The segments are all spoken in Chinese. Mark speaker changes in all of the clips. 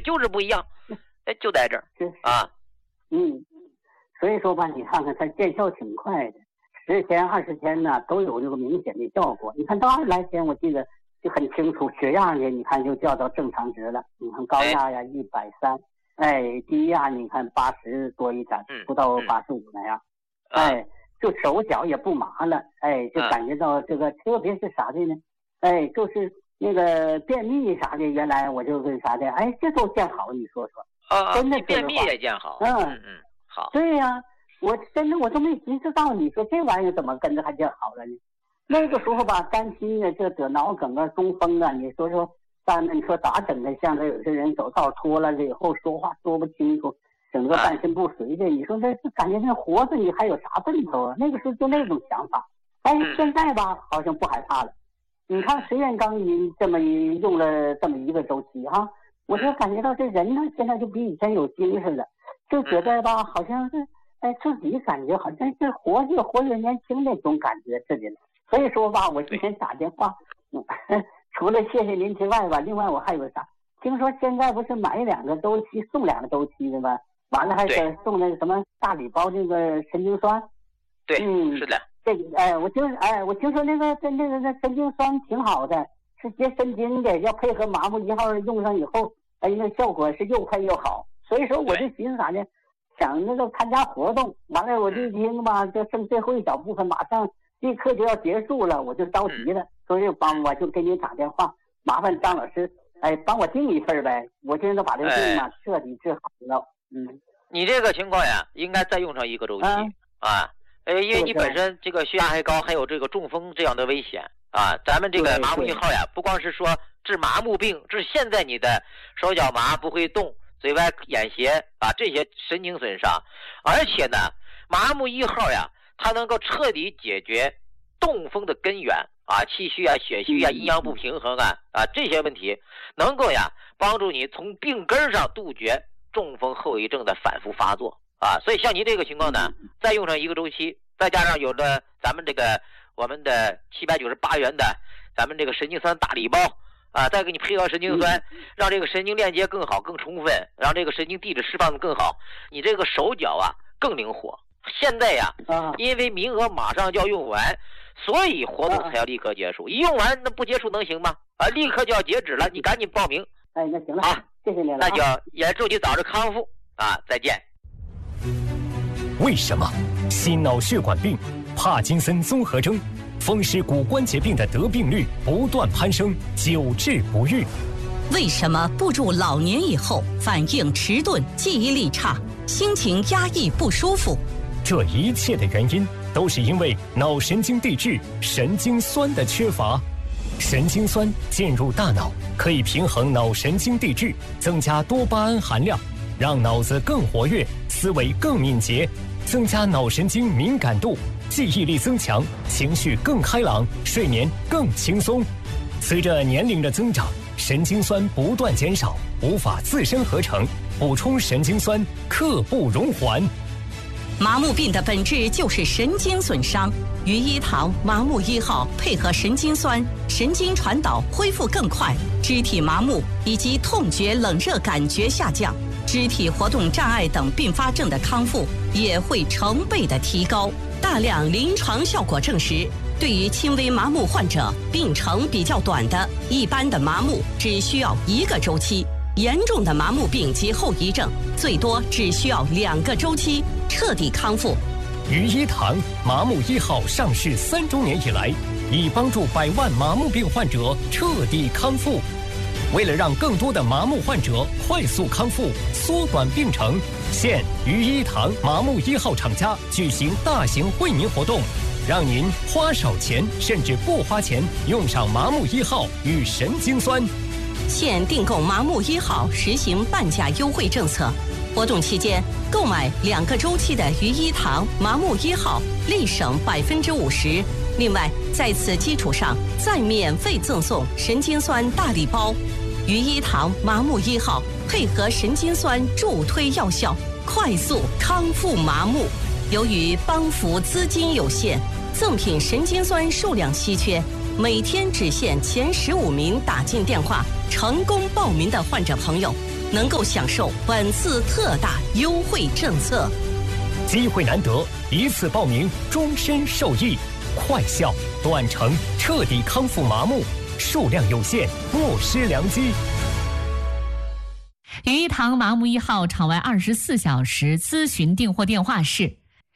Speaker 1: 就是不一样，就在这儿啊。
Speaker 2: 所以说吧，你看看它见效挺快的，10天20天呢都有这个明显的效果。你看到20来天，我记得就很清楚，血压呢你看就掉到正常值了。你看高压呀130，低压你看80多一点，不到85那样，就手脚也不麻了，就感觉到这个，特别是啥的呢？就是那个便秘啥的，原来我就跟啥的，这都见好，你说说，真的
Speaker 1: 便秘也见好，好，
Speaker 2: 对呀，我真的我都没寻思到，你说这玩意儿怎么跟着还见好了呢？那个时候吧，担心呢，这得脑梗啊、中风啊，你说说，咱们你说咋整的？像这有些人走道脱了以后说话说不清楚。整个半身不遂的，你说这感觉那活着你还有啥奔头啊？那个时候就那种想法，现在吧好像不害怕了。你看石元刚这么用了这么一个周期哈，我就感觉到这人呢现在就比以前有精神了，就觉得吧好像是自己感觉好像是活越年轻那种感觉似的。所以说吧，我今天打电话，除了谢谢您之外吧，另外我还有啥？听说现在不是买2个周期送2个周期的吗？完了还是送那个什么大礼包，那个神经酸。
Speaker 1: 对，是的。
Speaker 2: 这个我听说那个神经酸挺好的，是接神经的，要配合麻木1号用上以后，那效果是又快又好。所以说我就寻思啥呢？想那个参加活动，完了我就一听吧，就剩最后一小部分，马上立刻就要结束了，我就着急了，所以我就给你打电话，麻烦张老师帮我订一份呗，我现在把这个病啊彻底治好了。
Speaker 1: 你这个情况呀，应该再用上1个周期因为你本身这个血压还高，还有这个中风这样的危险啊。咱们这个麻木1号呀，不光是说治麻木病，治现在你的手脚麻不会动、嘴歪眼斜啊这些神经损伤，而且呢，麻木1号呀，它能够彻底解决中风的根源啊，气虚啊、血虚啊、阴阳不平衡啊这些问题，能够呀帮助你从病根上杜绝中风后遗症的反复发作啊。所以像您这个情况呢，再用上1个周期，再加上有了咱们这个我们的798元的咱们这个神经酸大礼包啊，再给你配合神经酸，让这个神经链接更好更充分，让这个神经递质释放的更好，你这个手脚啊更灵活。现在呀因为名额马上就要用完，所以活动才要立刻结束，一用完那不结束能行吗？立刻就要截止了，你赶紧报名。
Speaker 2: 那行了啊，谢谢您了。
Speaker 1: 那就也祝你早日康复啊！再见。
Speaker 3: 为什么心脑血管病、帕金森综合征、风湿骨关节病的得病率不断攀升，久治不愈？
Speaker 4: 为什么步入老年以后反应迟钝、记忆力差、心情压抑不舒服？
Speaker 3: 这一切的原因都是因为脑神经递质神经酸的缺乏。神经酸进入大脑，可以平衡脑神经递质，增加多巴胺含量，让脑子更活跃，思维更敏捷，增加脑神经敏感度，记忆力增强，情绪更开朗，睡眠更轻松。随着年龄的增长，神经酸不断减少，无法自身合成，补充神经酸刻不容缓。
Speaker 4: 麻木病的本质就是神经损伤，于一堂麻木1号配合神经酸，神经传导恢复更快，肢体麻木以及痛觉、冷热感觉下降，肢体活动障碍等并发症的康复也会成倍的提高。大量临床效果证实，对于轻微麻木患者，病程比较短的一般的麻木只需要1个周期，严重的麻木病及后遗症最多只需要2个周期彻底康复。
Speaker 3: 于一堂麻木1号上市3周年以来，已帮助100万麻木病患者彻底康复。为了让更多的麻木患者快速康复、缩短病程，现于一堂麻木1号厂家举行大型惠民活动，让您花少钱甚至不花钱用上麻木1号与神经酸。
Speaker 4: 现订购麻木1号实行半价优惠政策，活动期间购买2个周期的于一堂麻木1号立省50%，另外在此基础上再免费赠送神经酸大礼包。于一堂麻木1号配合神经酸助推药效，快速康复麻木。由于帮扶资金有限，赠品神经酸数量稀缺，每天只限前15名打进电话成功报名的患者朋友， 能够享受本次特大优惠政策。
Speaker 3: 机会难得，一次报名终身受益，快效短程彻底康复麻木，数量有限，莫失良机。
Speaker 5: 于一堂麻木1号场外24小时咨询订货电话是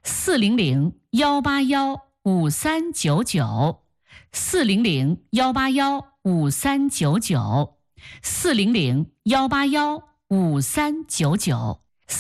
Speaker 5: 400-181-5399 400-181-5399 400-181-5399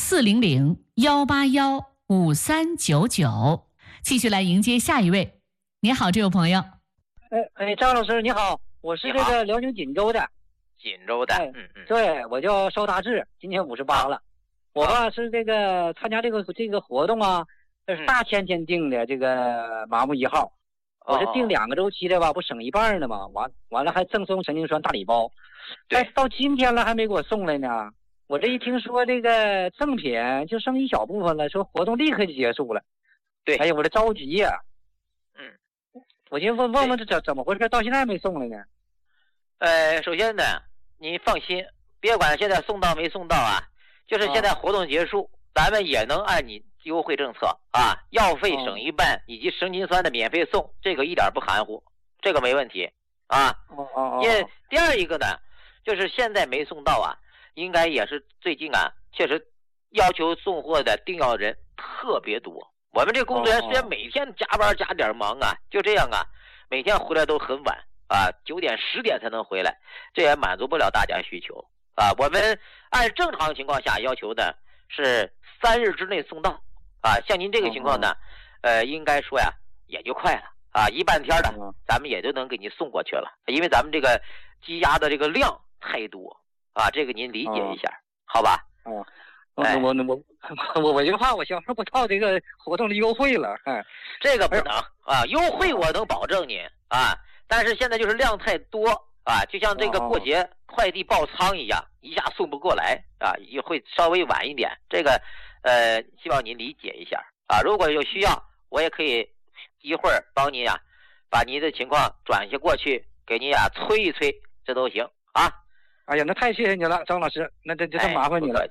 Speaker 5: 400-181-5399。继续来迎接下一位。你好，这位朋友。
Speaker 6: 张老师你好，我是这个辽宁锦州的。
Speaker 1: 锦州的，
Speaker 6: 对，我叫邵大志，今年58了。我吧是这个参加这个活动啊，这是大千订的这个麻木1号，我是订2个周期的吧，不省一半呢嘛，完了还赠送神经栓大礼包，哎，到今天了还没给我送来呢。我这一听说这个赠品就剩一小部分了，说活动立刻就结束了。
Speaker 1: 对，
Speaker 6: 哎呀，我这着急呀。我就问问这怎么回事，到现在还没送来呢？
Speaker 1: 首先呢，你放心，别管现在送到没送到啊，就是现在活动结束，咱们也能按你优惠政策啊，药费省一半，以及神经栓的免费送，这个一点不含糊，这个没问题啊。因为第二一个呢，就是现在没送到啊，应该也是最近啊，确实要求送货的订药人特别多。我们这工作人员虽然每天加班加点忙啊，就这样啊，每天回来都很晚啊，9点10点才能回来，这也满足不了大家需求啊。我们按正常情况下要求的是3日之内送到啊，像您这个情况呢，应该说呀也就快了啊，1半天的咱们也就能给您送过去了，因为咱们这个积压的这个量太多啊，这个您理解一下，好吧？
Speaker 6: 我就怕我享受不到这个活动的优惠了，
Speaker 1: 这个不能啊，优惠我能保证您啊，但是现在就是量太多啊，就像这个过节快递爆仓一样，一下送不过来啊，也会稍微晚一点，这个希望您理解一下啊，如果有需要，我也可以一会儿帮您啊，把您的情况转些过去，给您啊催一催，这都行啊。
Speaker 6: 哎呀，那太谢谢你了，张老师，那这麻烦你了。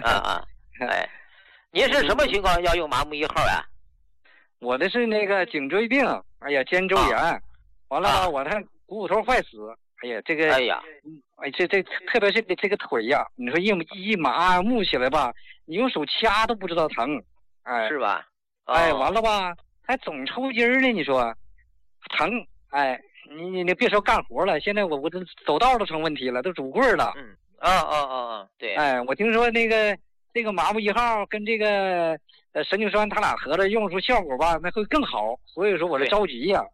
Speaker 1: 您是什么情况要用麻木1号呀？
Speaker 6: 我的是那个颈椎病，哎呀，肩周炎，完了我还股骨头坏死，哎呀，这个，这特别是这个腿呀，你说一麻木起来吧，你用手掐都不知道疼，哎，
Speaker 1: 是吧？
Speaker 6: 哎，完了吧，还总抽筋呢，你说疼，哎。你别说干活了，现在我这走道都成问题了，都拄棍了。
Speaker 1: 对。
Speaker 6: 哎，我听说这个麻木1号跟这个神经栓，他俩合着用出效果吧，那会更好。所以说我这着急呀。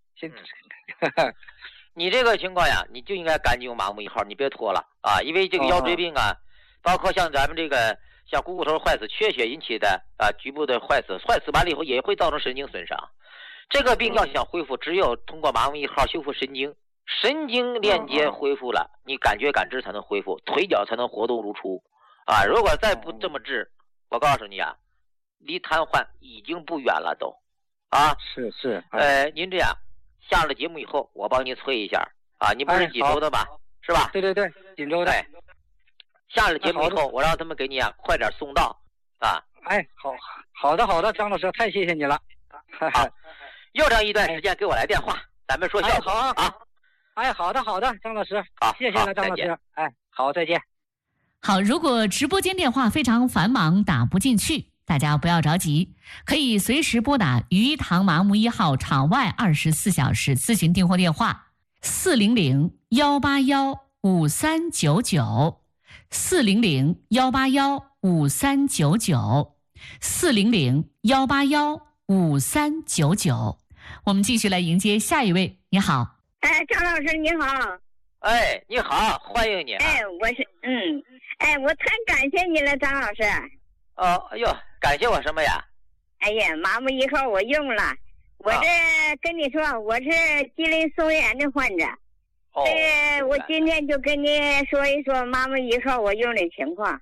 Speaker 1: 你这个情况呀，你就应该赶紧用麻木1号，你别拖了啊！因为这个腰椎病啊，包括像咱们这个像股骨头坏死、缺血引起的啊局部的坏死完了以后也会造成神经损伤。这个病要想恢复，只有通过麻木1号修复神经链接恢复了，你感觉感知才能恢复，腿脚才能活动如初啊！如果再不这么治，我告诉你啊，离瘫痪已经不远了都啊！
Speaker 6: 是。
Speaker 1: 您这样下了节目以后，我帮您催一下啊！你不是锦州的吧？是吧？
Speaker 6: 对，锦州的。
Speaker 1: 下了节目以后，我让他们给你啊快点送到啊！
Speaker 6: 哎，好的，张老师，太谢谢你了。
Speaker 1: 好。又这一段时间给我来电话，咱们说效果啊。
Speaker 6: 哎，好的，张老师，
Speaker 1: 好，
Speaker 6: 谢谢了，张老师。哎，好，再见。
Speaker 5: 好，如果直播间电话非常繁忙打不进去，大家不要着急，可以随时拨打于一堂麻木1号场外24小时咨询订货电话400-181-5399 400-181-5399 400-181-5399。我们继续来迎接下一位。你好，
Speaker 7: 张老师你好。
Speaker 1: 你好，欢迎你。
Speaker 7: 我是我太感谢你了，张老师。
Speaker 1: 感谢我什么呀？
Speaker 7: 哎呀，麻木1号我用了，我这跟你说，我是吉林松原的患者。我今天就跟你说一说麻木1号我用的情况。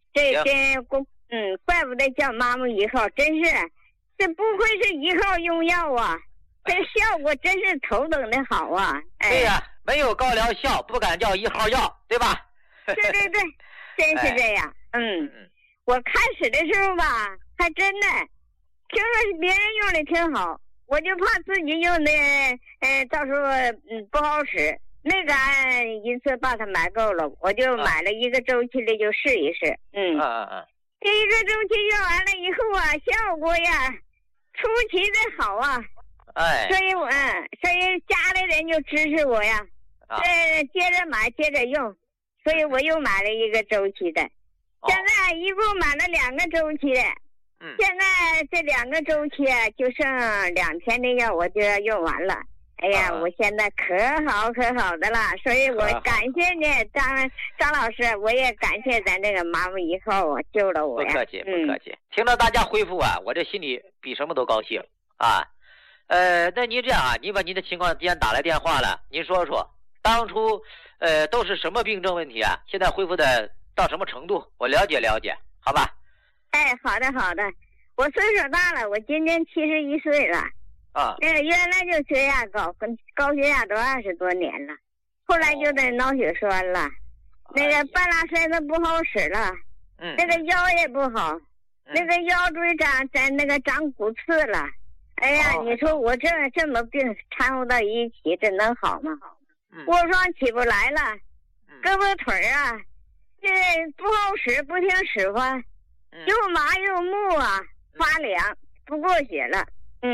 Speaker 7: 怪不得叫麻木1号，真是，这不愧是1号用药啊，这效果真是头等的好啊！
Speaker 1: 对呀，没有高疗效，不敢叫1号药，对吧？
Speaker 7: 对。 真是这样。我开始的时候吧，还真的听说别人用的挺好，我就怕自己用的到时候不好使。没敢一次把它买够了，我就买了一个周期的，就试一试。这一个周期用完了以后啊，效果呀出奇的好啊。所以家里人就支持我呀，接着买接着用，所以我又买了一个周期的。现在一共买了2个周期的。现在这2个周期就剩2天的药，我就要用完了。哎呀，我现在可好的了，所以我感谢你张老师，我也感谢咱这个麻木1号救了我呀。
Speaker 1: 不客气。听到大家恢复啊，我这心里比什么都高兴啊。那您这样啊，您把您的情况既然打来电话了，您说说当初都是什么病症问题啊？现在恢复的到什么程度？我了解了解，好吧？
Speaker 7: 好的，我岁数大了，我今年71岁了。原来就血压高血压都20多年了，后来就得脑血栓了，那个半拉身子不好使了，那个腰也不好，那个腰椎长骨刺了。哎呀，你说我这么病掺和到一起，这能好吗？卧床起不来了，胳膊腿啊，这不好使，不听使唤，又麻又木啊，发凉，不过血了。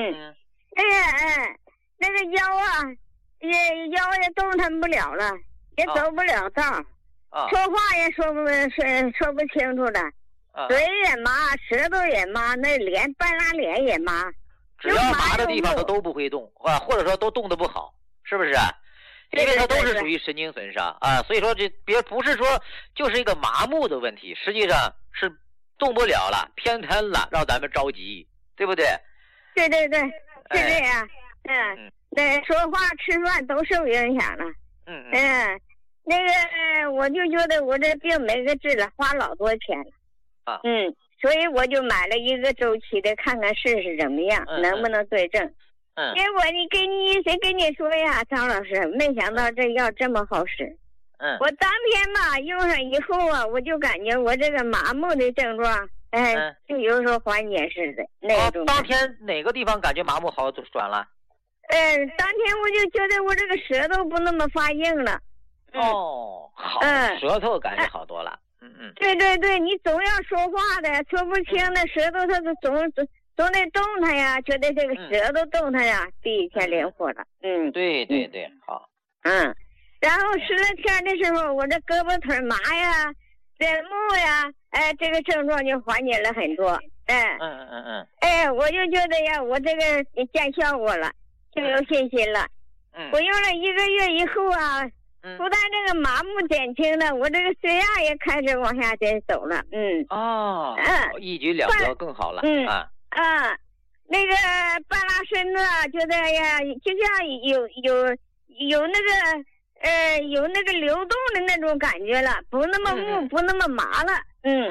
Speaker 7: 那个腰啊，也动弹不了了，也走不了道，说话也说不清楚了，嘴也麻，舌头也麻，那半拉脸也麻。
Speaker 1: 只要麻的地方它都不会动啊，或者说都动得不好，是不是？因为它都是属于神经损伤啊，所以说这不是说就是一个麻木的问题，实际上是动不了了，偏瘫了，让咱们着急，对不对？
Speaker 7: 对，是这样。说话吃饭都受影响了。那个我就觉得我这病没个治了，花老多钱了。所以我就买了一个周期的，看看试试怎么样，能不能对症。结果谁跟你说呀，张老师，没想到这药这么好使。我当天吧用上以后啊，我就感觉我这个麻木的症状，就有时候缓解似的那种。
Speaker 1: 当天哪个地方感觉麻木好转了？
Speaker 7: 当天我就觉得我这个舌头不那么发硬了。
Speaker 1: 好，舌头感觉好多了。
Speaker 7: 对，你总要说话的，说不清的舌头它总得动弹呀，觉得这个舌头动弹呀，比以前灵活了。
Speaker 1: 对，好。
Speaker 7: 然后10天的时候，我这胳膊腿麻呀，这木呀，这个症状就缓解了很多。我就觉得呀，我这个见效果了，就有信心了。我用了1个月以后啊，不但这个麻木减轻了，我这个血压也开始往下走了。
Speaker 1: 一举两得，更好了。
Speaker 7: 那个半拉身子觉得呀，就像有那个流动的那种感觉了，不那么木，不那么麻了。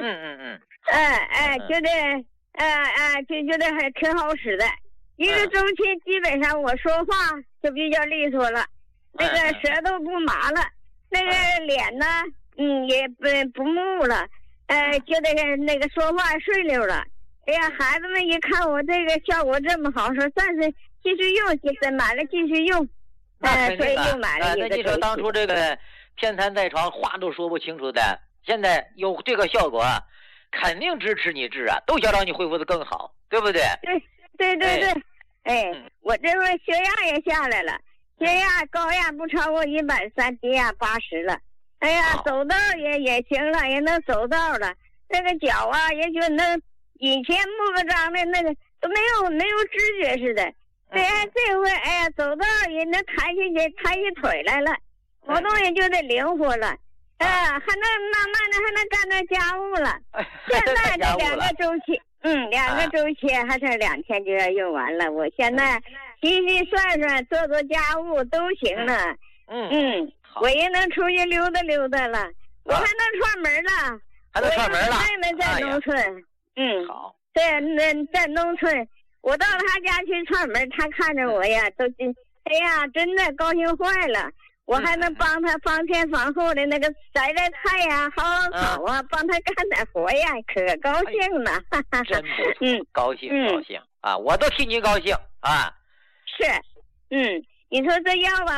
Speaker 7: 觉得就觉得还挺好使的。一个周期基本上我说话就比较利索了，那个舌头不麻了，那个脸呢，也不木了，觉得那个说话顺溜了。哎呀，孩子们一看我这个效果这么好，说算是继续用，买了继续用。所以又买了一个。
Speaker 1: 那你说当初这个偏瘫在床，话都说不清楚的，现在有这个效果，肯定支持你治啊，都想让你恢复的更好，对不对？
Speaker 7: 对。我这会血压也下来了，血压高压不超过130，低压80了。哎呀，走道也行了，也能走道了。那个脚啊，也就能以前木个张的那个都没有知觉似的。这回走道也能抬起腿来了，活动也就得灵活了。还能慢慢的还能干点家务了。现在这2个周期，2个周期还剩2天就要用完了。我现在洗涮涮，做家务都行了。我也能出去溜达溜达了，我还能串门了。
Speaker 1: 还能串门了。
Speaker 7: 我妹妹在农村，
Speaker 1: 好。
Speaker 7: 在农村，我到他家去串门，他看着我呀，哎呀，真的高兴坏了。 我还能帮他放前放后的那个摘摘菜呀，好啊，帮他干点活呀，可高兴了。
Speaker 1: 真不错，高兴啊！我都替你高兴啊。
Speaker 7: 是，你说这药吧。